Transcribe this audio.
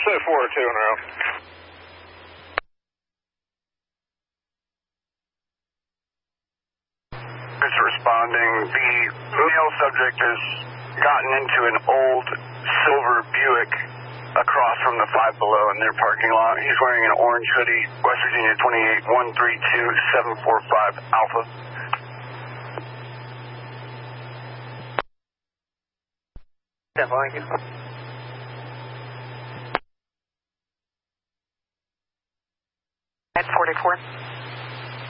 say 4 or 2 in a row. It's responding. The male subject has gotten into an old silver Buick across from the Five Below in their parking lot. He's wearing an orange hoodie, West Virginia 28132-745 Alpha. Thank you. At 44.